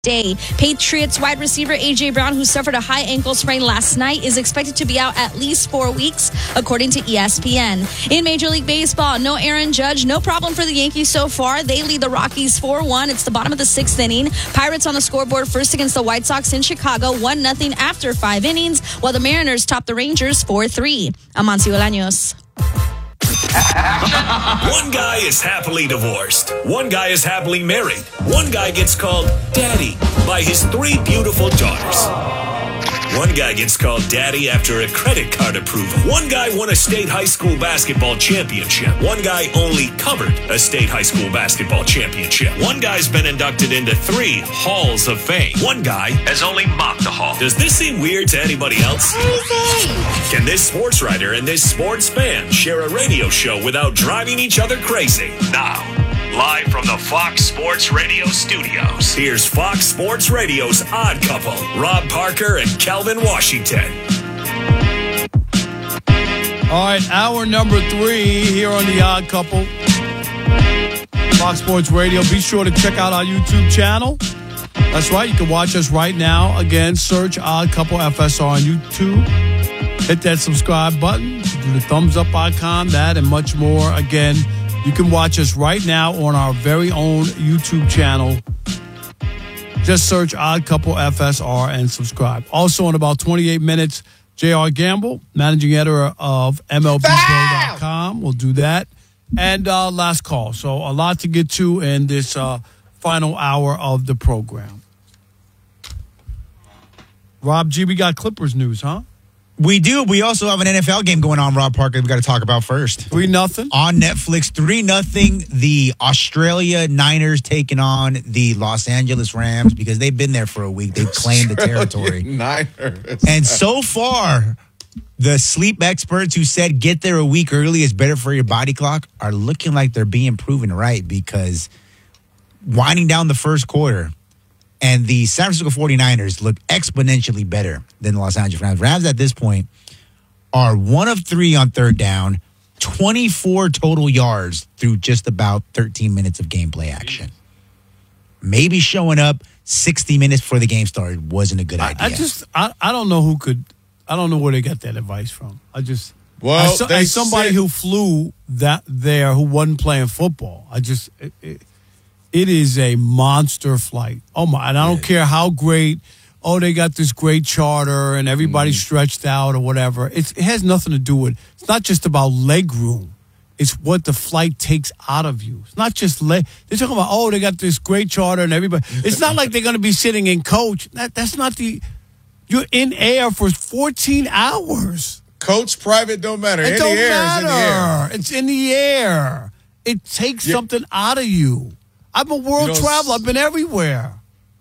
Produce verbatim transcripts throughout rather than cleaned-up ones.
day. Patriots wide receiver A J. Brown, who suffered a high ankle sprain last night, is expected to be out at least four weeks, according to E S P N. In Major League Baseball, no Aaron Judge, no problem for the Yankees so far. They lead the Rockies four one. It's the bottom of the sixth inning. Pirates on the scoreboard first against the White Sox in Chicago, one nothing after five innings, while the Mariners top the Rangers four three. Amancio Bolaños. One guy is happily divorced. One guy is happily married. One guy gets called daddy by his three beautiful daughters. One guy gets called daddy after a credit card approval. One guy won a state high school basketball championship. One guy only covered a state high school basketball championship. One guy's been inducted into three halls of fame. One guy has only mopped the hall. Does this seem weird to anybody else? Can this sports writer and this sports fan share a radio show without driving each other crazy? Now, live from the Fox Sports Radio studios, here's Fox Sports Radio's Odd Couple, Rob Parker and Calvin Washington. All right, hour number three here on the Odd Couple, Fox Sports Radio. Be sure to check out our YouTube channel. That's right, you can watch us right now. Again, search Odd Couple F S R on YouTube. Hit that subscribe button, do the thumbs up icon, that and much more. Again, you can watch us right now on our very own YouTube channel. Just search Odd Couple F S R and subscribe. Also, in about twenty-eight minutes, J R. Gamble, managing editor of M L B Go dot com, will do that. And uh, last call. So a lot to get to in this uh, final hour of the program. Rob G, we got Clippers news, huh? We do. We also have an N F L game going on, Rob Parker, we got to talk about first. three nothing On Netflix, three nothing The Australia Niners taking on the Los Angeles Rams because they've been there for a week. They've claimed the territory. Niners. And so far, the sleep experts who said get there a week early is better for your body clock are looking like they're being proven right because winding down the first quarter, and the San Francisco forty-niners look exponentially better than the Los Angeles Rams. Rams at this point are one of three on third down, twenty-four total yards through just about thirteen minutes of gameplay action. Maybe showing up sixty minutes before the game started wasn't a good idea. I, I just, I, I don't know who could, I don't know where they got that advice from. I just, well, as, as somebody said, who flew that there who wasn't playing football, I just, it, it, It is a monster flight. Oh, my. And I don't yeah. care how great, oh, they got this great charter and everybody's mm. stretched out or whatever. It's, it has nothing to do with, it's not just about leg room. It's what the flight takes out of you. It's not just leg. They're talking about, oh, they got this great charter and everybody. It's not like they're going to be sitting in coach. That, that's not the, you're in air for fourteen hours. Coach, private, don't matter. It in don't the air, matter. It's in the air. It's in the air. It takes yeah. something out of you. I'm a world you know, traveler. I've been everywhere.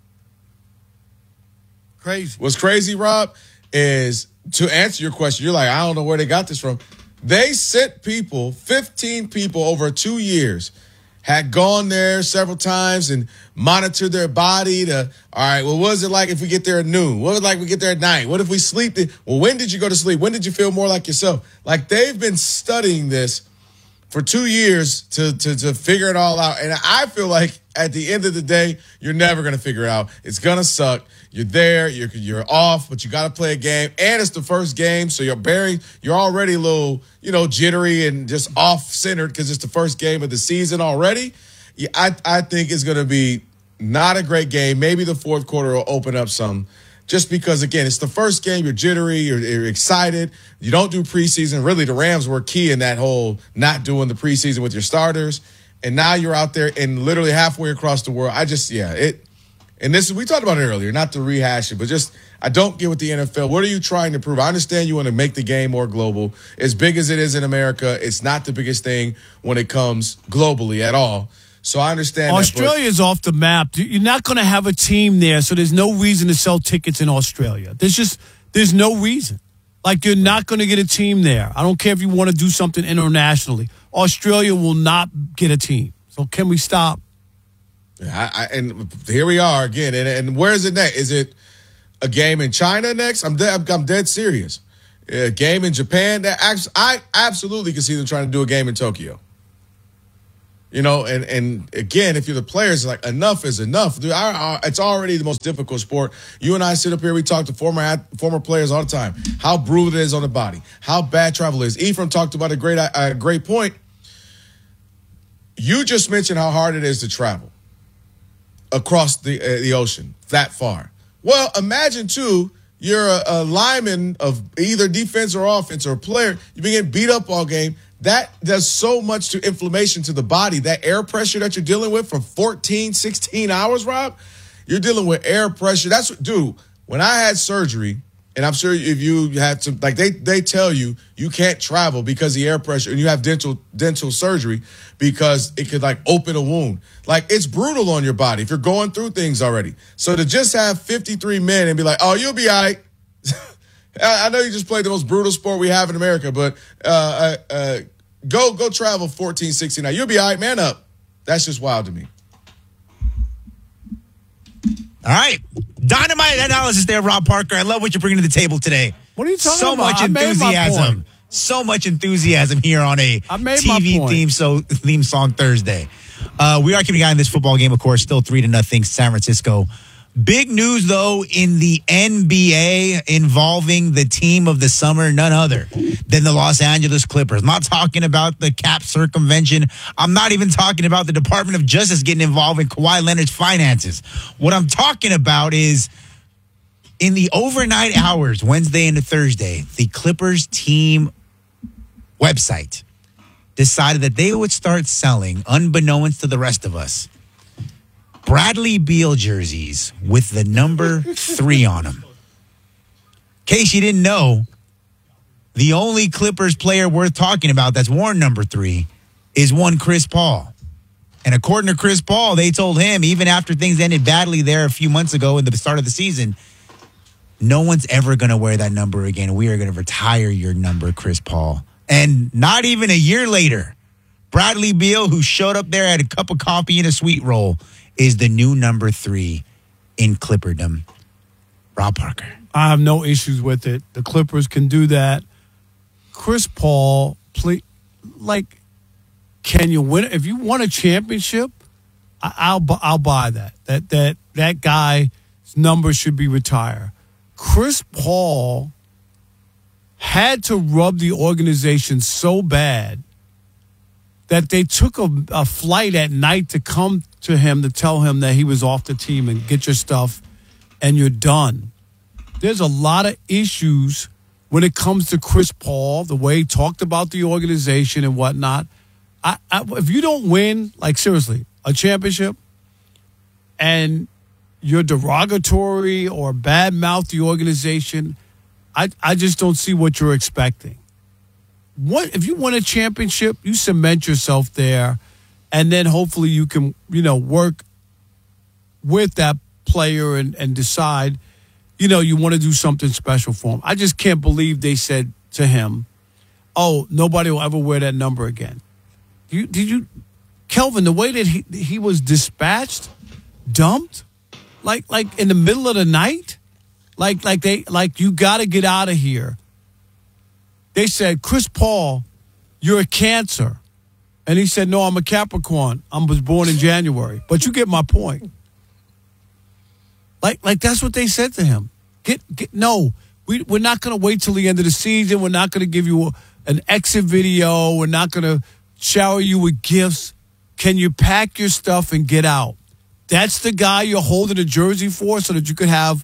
Crazy. What's crazy, Rob, is to answer your question, you're like, I don't know where they got this from. They sent people, fifteen people over two years, had gone there several times and monitored their body to, all right, well, what is it like if we get there at noon? What is it like if we get there at night? What if we sleep? The, well, when did you go to sleep? When did you feel more like yourself? Like, they've been studying this for two years to, to to figure it all out. And I feel like at the end of the day, you're never going to figure it out. It's going to suck. You're there. You're you're off, but you got to play a game. And it's the first game, so you're bearing, you're already a little, you know, jittery and just off-centered because it's the first game of the season already. Yeah, I, I think it's going to be not a great game. Maybe the fourth quarter will open up some. Just because, again, it's the first game, you're jittery, you're, you're excited. You don't do preseason. Really, the Rams were key in that whole not doing the preseason with your starters. And now you're out there and literally halfway across the world. I just, yeah, it. And this, we talked about it earlier, not to rehash it, but just, I don't get with the N F L. What are you trying to prove? I understand you want to make the game more global. As big as it is in America, it's not the biggest thing when it comes globally at all. So I understand Australia's that, off the map. You're not going to have a team there, so there's no reason to sell tickets in Australia. There's just, there's no reason. Like, you're not going to get a team there. I don't care if you want to do something internationally. Australia will not get a team. So can we stop? I, I, and here we are again. And, and where is it next? Is it a game in China next? I'm dead, I'm dead serious. A game in Japan? That, I absolutely can see them trying to do a game in Tokyo. You know, and, and again, if you're the players, like enough is enough. Dude, I, I, it's already the most difficult sport. You and I sit up here, we talk to former former players all the time. How brutal it is on the body, how bad travel is. Ephraim talked about a great a great point. You just mentioned how hard it is to travel across the uh, the ocean that far. Well, imagine too, you're a, a lineman of either defense or offense or a player. You've been getting beat up all game. That does so much to inflammation to the body. That air pressure that you're dealing with for fourteen, sixteen hours, Rob, you're dealing with air pressure. That's what, dude, when I had surgery, and I'm sure if you had to, like they, they tell you, you can't travel because of the air pressure, and you have dental dental surgery because it could like open a wound. Like it's brutal on your body if you're going through things already. So to just have fifty-three men and be like, oh, you'll be all right. I know you just played the most brutal sport we have in America, but uh, uh, uh, go go travel fourteen, sixteen hours. You'll be all right, man up. That's just wild to me. All right. Dynamite analysis there, Rob Parker. I love what you're bringing to the table today. What are you talking so about? So much enthusiasm. So much enthusiasm here on a T V theme, so, theme song Thursday. Uh, we are keeping an eye on this football game, of course, still three to nothing, San Francisco. Big news, though, in the N B A involving the team of the summer, none other than the Los Angeles Clippers. I'm not talking about the cap circumvention. I'm not even talking about the Department of Justice getting involved in Kawhi Leonard's finances. What I'm talking about is in the overnight hours, Wednesday into Thursday, the Clippers team website decided that they would start selling, unbeknownst to the rest of us, Bradley Beal jerseys with the number three on them. In case you didn't know, the only Clippers player worth talking about that's worn number three is one Chris Paul. And according to Chris Paul, they told him, even after things ended badly there a few months ago in the start of the season, no one's ever going to wear that number again. We are going to retire your number, Chris Paul. And not even a year later, Bradley Beal, who showed up there, had a cup of coffee and a sweet roll, is the new number three in Clipperdom. Rob Parker. I have no issues with it. The Clippers can do that. Chris Paul, play, like, can you win? If you won a championship, I, I'll I'll buy that. That that that guy's number should be retired. Chris Paul had to rub the organization so bad that they took a, a flight at night to come to him to tell him that he was off the team and get your stuff and you're done. There's a lot of issues when it comes to Chris Paul, the way he talked about the organization and whatnot. I, I, if you don't win, like seriously, a championship and you're derogatory or badmouth the organization, I, I just don't see what you're expecting. What if you win a championship, you cement yourself there, and then hopefully you can, you know, work with that player and, and decide, you know, you want to do something special for him. I just can't believe they said to him, oh, nobody will ever wear that number again. You, did you, Kelvin, the way that he, he was dispatched, dumped, like like in the middle of the night, like like they like you got to get out of here. They said, Chris Paul, you're a Cancer. And he said, no, I'm a Capricorn. I was born in January. But you get my point. Like, like that's what they said to him. Get, get no, we, we're not going to wait till the end of the season. We're not going to give you a, an exit video. We're not going to shower you with gifts. Can you pack your stuff and get out? That's the guy you're holding a jersey for so that you could have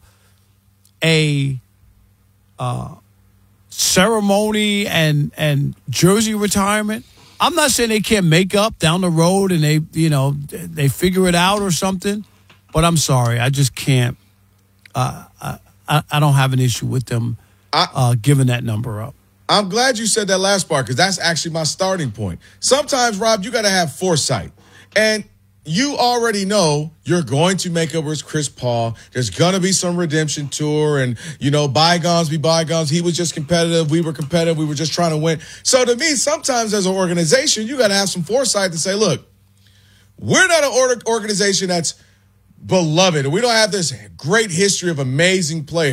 a uh, ceremony and and jersey retirement. I'm not saying they can't make up down the road and they, you know, they figure it out or something, but I'm sorry, I just can't. Uh, I, I don't have an issue with them uh, I, giving that number up. I'm glad you said that last part because that's actually my starting point. Sometimes, Rob, you got to have foresight. And you already know you're going to make up with Chris Paul. There's going to be some redemption tour and, you know, bygones be bygones. He was just competitive. We were competitive. We were just trying to win. So to me, sometimes as an organization, you got to have some foresight to say, look, we're not an organization that's beloved. We don't have this great history of amazing players.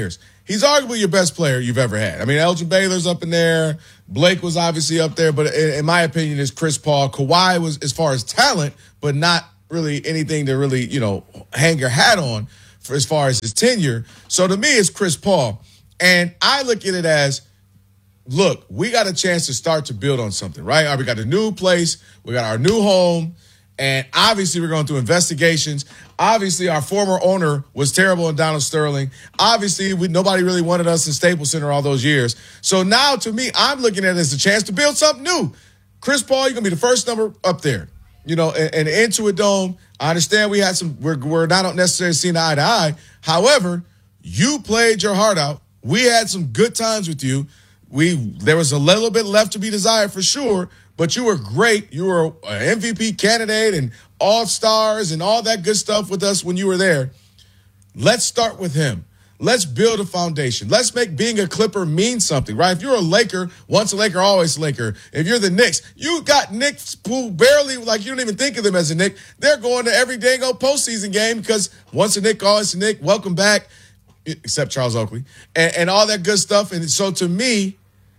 he's arguably your best player you've ever had. I mean, Elgin Baylor's up in there. Blake was obviously up there, but in, in my opinion, is Chris Paul. Kawhi was as far as talent, but not really anything to really, you know, hang your hat on for as far as his tenure. So to me, it's Chris Paul. And I look at it as, look, we got a chance to start to build on something, right? All right, we got a new place. We got our new home. And obviously, we're going through investigations. Obviously, our former owner was terrible in Donald Sterling. Obviously, we, nobody really wanted us in Staples Center all those years. So now, to me, I'm looking at it as a chance to build something new. Chris Paul, you're going to be the first number up there. You know, and, and Intuit Dome, I understand we had some, we're, we're not necessarily seeing eye to eye. However, you played your heart out. We had some good times with you. We There was a little bit left to be desired for sure. But you were great. You were an M V P candidate and all-stars and all that good stuff with us when you were there. Let's start with him. Let's build a foundation. Let's make being a Clipper mean something, right? If you're a Laker, once a Laker, always a Laker. If you're the Knicks, you got Knicks who barely, like, you don't even think of them as a Knick. They're going to every dang old postseason game because once a Knick, always a Knick. Welcome back, except Charles Oakley, and, and all that good stuff. And so to me,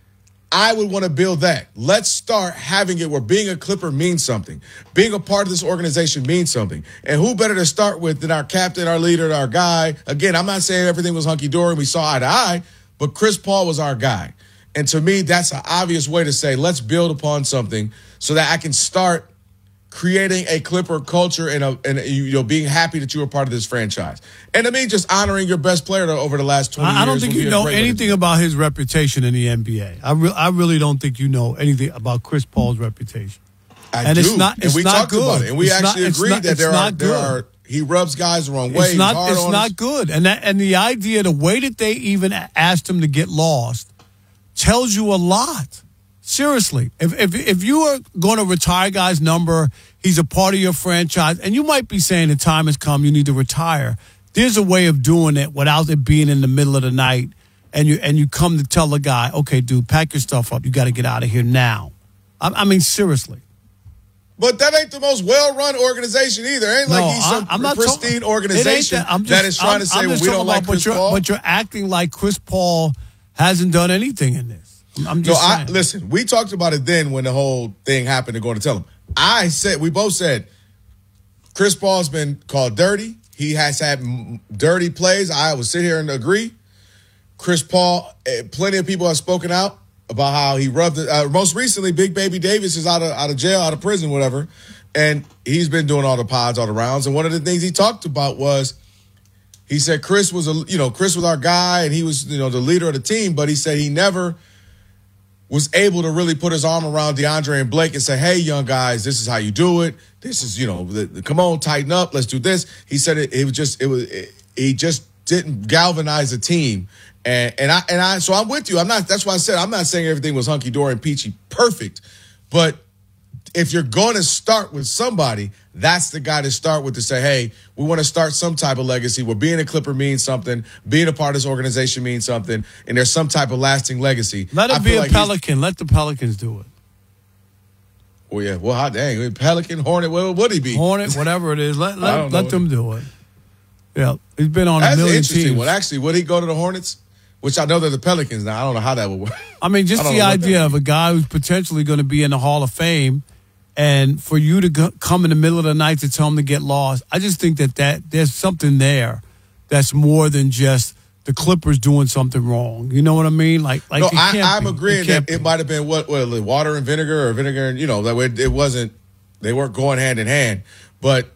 I would want to build that. Let's start having it where being a Clipper means something. Being a part of this organization means something. And who better to start with than our captain, our leader, our guy? Again, I'm not saying everything was hunky-dory and we saw eye to eye, but Chris Paul was our guy. And to me, that's an obvious way to say, let's build upon something so that I can start creating a Clipper culture and, a, and you know, being happy that you were part of this franchise. And to me, just honoring your best player over the last twenty years. I don't think you know anything about his reputation in the N B A. I, re- I really don't think you know anything about Chris Paul's reputation. I and do. It's not, it's and we not talked good. about it. And we it's actually not, agreed not, that there are, there are, he rubs guys the wrong way. It's not, He's it's not us. good. And that, and the idea, the way that they even asked him to get lost tells you a lot. Seriously, if if if you are going to retire guy's number, he's a part of your franchise, and you might be saying the time has come, you need to retire. There's a way of doing it without it being in the middle of the night, and you and you come to tell the guy, okay, dude, pack your stuff up. You got to get out of here now. I, I mean, seriously. But that ain't the most well-run organization either. It ain't No, like he's some I, I'm not pristine talking, organization that, just, that is trying I'm, to say, I'm well, we don't about, like Chris but you're, Paul. But you're acting like Chris Paul hasn't done anything in this. I'm No, just I, saying. listen, we talked about it then when the whole thing happened to go to tell him. I said, we both said, Chris Paul's been called dirty. He has had m- dirty plays. I would sit here and agree. Chris Paul, eh, plenty of people have spoken out about how he rubbed it. Uh, most recently, Big Baby Davis is out of out of jail, out of prison, whatever. And he's been doing all the pods, all the rounds. And one of the things he talked about was, he said Chris was a, you know, Chris was our guy and he was, you know, the leader of the team. But he said he never was able to really put his arm around DeAndre and Blake and say, hey, young guys, this is how you do it. This is, you know, the, the, come on, tighten up. Let's do this. He said it, it was just, it was, it, he just didn't galvanize the team. And, and I, and I, so I'm with you. I'm not, that's why I said, I'm not saying everything was hunky dory and peachy perfect, but if you're going to start with somebody, that's the guy to start with to say, hey, we want to start some type of legacy where being a Clipper means something, being a part of this organization means something, and there's some type of lasting legacy. Let it I be feel a like Pelican. Let the Pelicans do it. Oh, yeah. Well, hot dang. Pelican, Hornet, what would he be? Hornet, whatever it is. Let, I let, don't know. let them do it. Yeah, he's been on That's a million interesting teams. one. Actually, would he go to the Hornets? Which I know they're the Pelicans now. I don't know how that would work. I mean, just I don't the know what idea that of a guy who's potentially going to be in the Hall of Fame, and for you to go, come in the middle of the night to tell him to get lost, I just think that, that there's something there that's more than just the Clippers doing something wrong. You know what I mean? Like, like No, it I, can't I'm be. agreeing It can't that it be. might have been what, what water and vinegar or vinegar and, you know, that way it wasn't, they weren't going hand in hand. But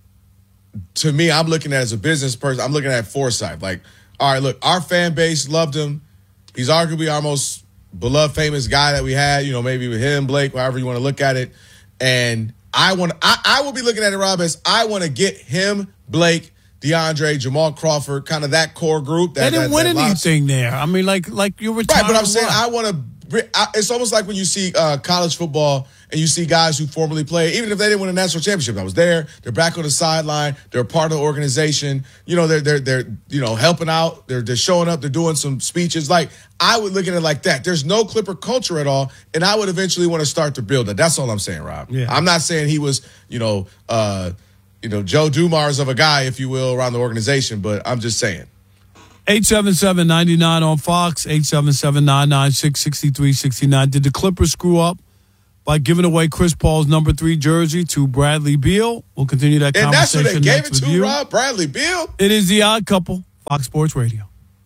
to me, I'm looking at it as a business person, I'm looking at foresight. Like, all right, look, our fan base loved him. He's arguably our most beloved, famous guy that we had, you know, maybe with him, Blake, however you want to look at it. And I want, I, I will be looking at it, Rob, as I want to get him, Blake, DeAndre, Jamal Crawford, kind of that core group. That, They didn't that, win that lots- anything there. I mean, like, like you're retiring. Right, but I'm saying what? I want to. It's almost like when you see uh, college football and you see guys who formerly played, even if they didn't win a national championship. I was there. They're back on the sideline. They're a part of the organization. You know, they're they're they're you know helping out. They're they're showing up. They're doing some speeches. Like I would look at it like that. There's no Clipper culture at all, and I would eventually want to start to build it. That's all I'm saying, Rob. Yeah. I'm not saying he was you know uh, you know Joe Dumars of a guy, if you will, around the organization, but I'm just saying. eight seven seven, nine nine on Fox, eight seven seven, nine nine six, six three six nine. Did the Clippers screw up by giving away Chris Paul's number three jersey to Bradley Beal? We'll continue that And that's conversation who they gave next it with to, you. Rob? Bradley Beal? It is The Odd Couple, Fox Sports Radio.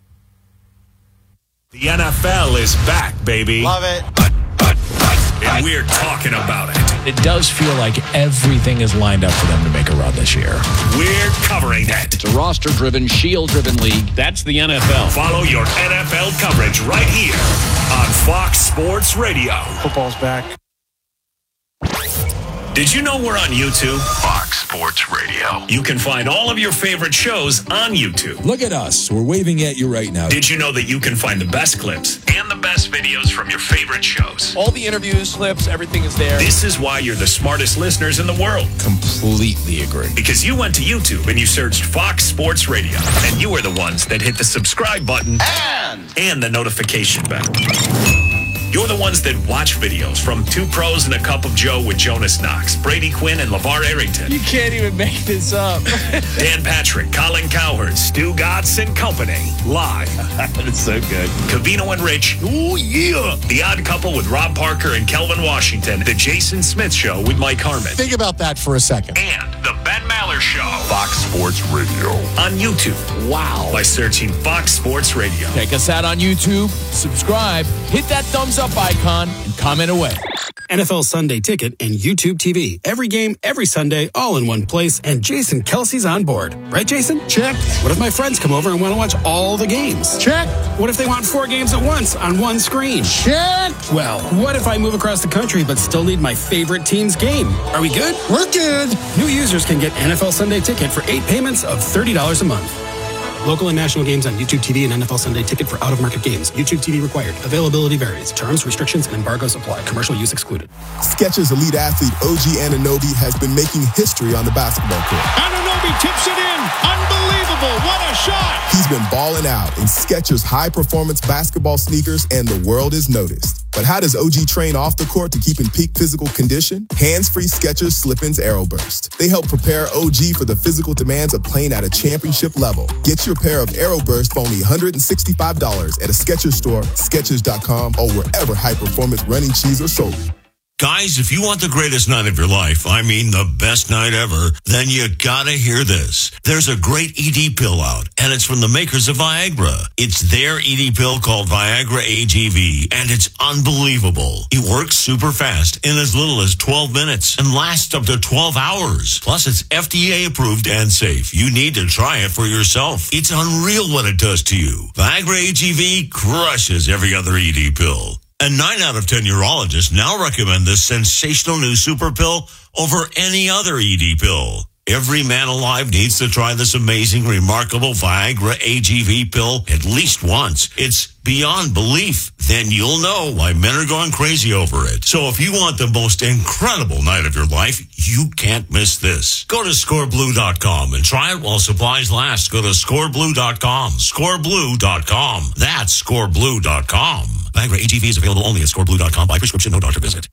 The N F L is back, baby. Love it. And we're talking about it. It does feel like everything is lined up for them to make a run this year. We're covering it. It's a roster-driven, shield-driven league. That's the N F L. Follow your N F L coverage right here on Fox Sports Radio. Football's back. Did you know we're on YouTube? Fox Sports Radio. You can find all of your favorite shows on YouTube. Look at us. We're waving at you right now. Did you know that you can find the best clips and the best videos from your favorite shows? All the interviews, clips, everything is there. This is why you're the smartest listeners in the world. Completely agree. Because you went to YouTube and you searched Fox Sports Radio. And you are the ones that hit the subscribe button And, and the notification bell. You're the ones that watch videos from Two Pros and a Cup of Joe with Jonas Knox, Brady Quinn, and LeVar Arrington. you can't even make this up. Dan Patrick, Colin Cowherd, Stu Gatz and Company. Live. It's so good. Cavino and Rich. Ooh, yeah. The Odd Couple with Rob Parker and Kelvin Washington. The Jason Smith Show with Mike Harmon. Think about that for a second. And the Ben Maller Show. Fox Sports Radio. On YouTube. Wow. By searching Fox Sports Radio. Check us out on YouTube. Subscribe. Hit that thumbs up icon and comment away. N F L Sunday Ticket and YouTube T V. Every game, every Sunday, all in one place. And Jason Kelsey's on board. Right, Jason? Check. What if my friends come over and want to watch all the games? Check. What if they want four games at once on one screen? Check. Well, what if I move across the country but still need my favorite team's game? Are we good? We're good. New users can get N F L Sunday Ticket for eight payments of thirty dollars a month. Local and national games on YouTube T V and N F L Sunday Ticket for out-of-market games. YouTube T V required. Availability varies. Terms, restrictions, and embargoes apply. Commercial use excluded. Skechers elite athlete O G Anunoby has been making history on the basketball court. Anunoby tips it in. Unbelievable. What a shot. He's been balling out in Skechers high-performance basketball sneakers, and the world is noticed. But how does O G train off the court to keep in peak physical condition? Hands-free Skechers Slip-ins Aeroburst. They help prepare O G for the physical demands of playing at a championship level. Get your pair of Aeroburst for only one hundred sixty-five dollars at a Skechers store, Skechers dot com, or wherever high-performance running shoes are sold. Guys, if you want the greatest night of your life, I mean the best night ever, then you gotta hear this. There's a great E D pill out, and it's from the makers of Viagra. It's their E D pill called Viagra A G V, and it's unbelievable. It works super fast in as little as twelve minutes and lasts up to twelve hours. Plus, it's F D A approved and safe. You need to try it for yourself. It's unreal what it does to you. Viagra A G V crushes every other E D pill. And nine out of ten urologists now recommend this sensational new super pill over any other E D pill. Every man alive needs to try this amazing, remarkable Viagra A G V pill at least once. It's beyond belief. Then you'll know why men are going crazy over it. So if you want the most incredible night of your life, you can't miss this. Go to score blue dot com and try it while supplies last. Go to score blue dot com. score blue dot com. That's score blue dot com. Viagra A G V is available only at score blue dot com by prescription, no doctor visit.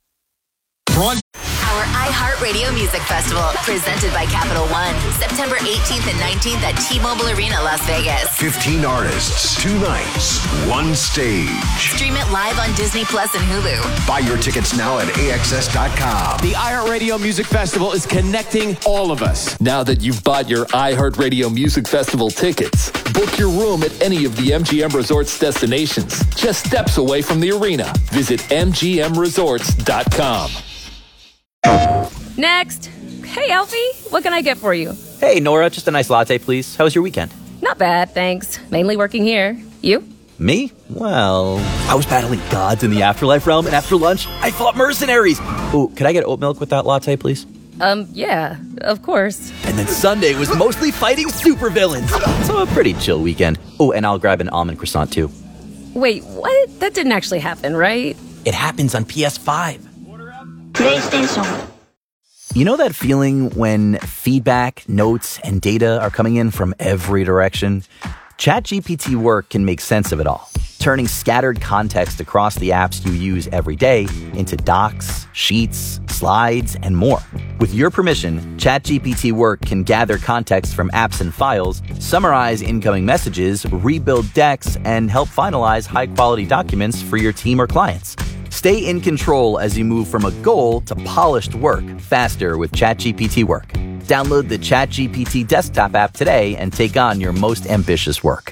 Our iHeartRadio Music Festival, presented by Capital One, September eighteenth and nineteenth at T-Mobile Arena, Las Vegas. fifteen artists, two nights, one stage. Stream it live on Disney Plus and Hulu. Buy your tickets now at A X S dot com. The iHeartRadio Music Festival is connecting all of us. Now that you've bought your iHeartRadio Music Festival tickets, book your room at any of the M G M Resorts destinations, just steps away from the arena. Visit M G M resorts dot com. Next. Hey, Alfie, what can I get for you? Hey, Nora, just a nice latte, please. How was your weekend? Not bad, thanks. Mainly working here. You? Me? Well, I was battling gods in the afterlife realm, and after lunch, I fought mercenaries. Ooh, could I get oat milk with that latte, please? Um, yeah, of course. And then Sunday was mostly fighting supervillains. So a pretty chill weekend. Oh, and I'll grab an almond croissant, too. Wait, what? That didn't actually happen, right? It happens on P S five. PlayStation. You know that feeling when feedback, notes, and data are coming in from every direction? ChatGPT Work can make sense of it all. turning scattered context across the apps you use every day into docs, sheets, slides, and more. With your permission, ChatGPT Work can gather context from apps and files, summarize incoming messages, rebuild decks, and help finalize high-quality documents for your team or clients. Stay in control as you move from a goal to polished work faster with ChatGPT Work. Download the ChatGPT desktop app today and take on your most ambitious work.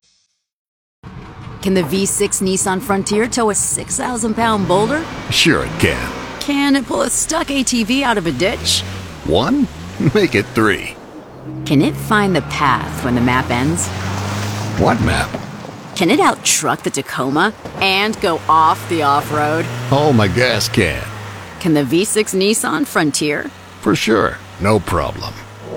Can the V six Nissan Frontier tow a six thousand pound boulder? Sure it can. Can it pull a stuck A T V out of a ditch? One? Make it three. Can it find the path when the map ends? What map? Can it out-truck the Tacoma and go off the off-road? Oh, my gas can. Can the V six Nissan Frontier? For sure. No problem.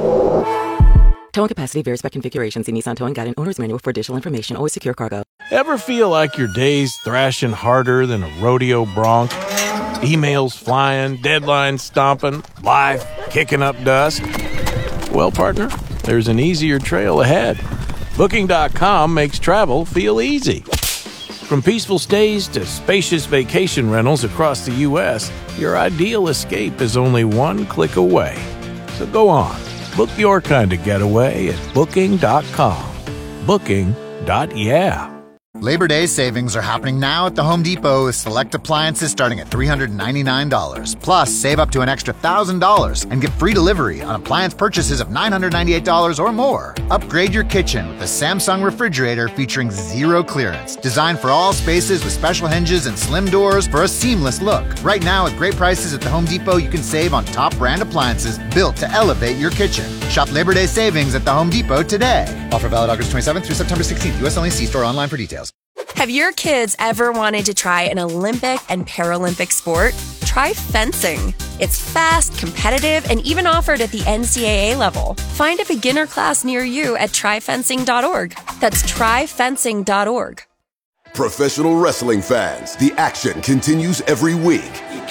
Towing capacity varies by configuration. See Nissan Towing Guide and Owner's Manual for additional information. Always secure cargo. Ever feel like your day's thrashing harder than a rodeo bronc? Emails flying, deadlines stomping, life kicking up dust? Well, partner, there's an easier trail ahead. Booking dot com makes travel feel easy. From peaceful stays to spacious vacation rentals across the U S, your ideal escape is only one click away. So go on, book your kind of getaway at Booking dot com. Booking. Yeah. Labor Day savings are happening now at the Home Depot with select appliances starting at three hundred ninety-nine dollars. Plus, save up to an extra one thousand dollars and get free delivery on appliance purchases of nine hundred ninety-eight dollars or more. Upgrade your kitchen with the Samsung refrigerator featuring zero clearance. Designed for all spaces with special hinges and slim doors for a seamless look. Right now, with great prices at the Home Depot, you can save on top brand appliances built to elevate your kitchen. Shop Labor Day savings at the Home Depot today. Offer valid August twenty-seventh through September sixteenth. U S only. See store online for details. Have your kids ever wanted to try an Olympic and Paralympic sport? Try fencing. It's fast, competitive, and even offered at the N C double A level. Find a beginner class near you at try fencing dot org. That's try fencing dot org. Professional wrestling fans, the action continues every week.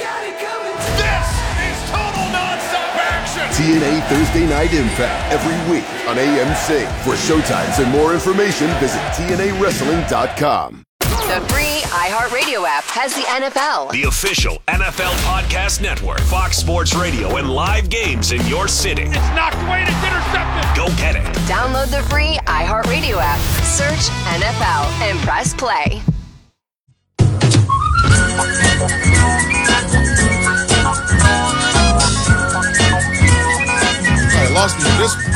T N A Thursday Night Impact every week on A M C. For showtimes and more information, visit T N A wrestling dot com. The free iHeartRadio app has the N F L. The official N F L podcast network, Fox Sports Radio, and live games in your city. It's knocked away, it's intercepted. Go get it. Download the free iHeartRadio app, search N F L, and press play.